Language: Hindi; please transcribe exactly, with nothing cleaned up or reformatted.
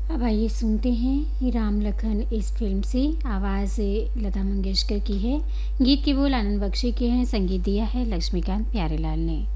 अब आइए सुनते हैं राम लखन इस फिल्म से। आवाज़ लता मंगेशकर की है, गीत के बोल आनंद बख्शी के हैं, संगीत दिया है लक्ष्मीकांत प्यारेलाल ने।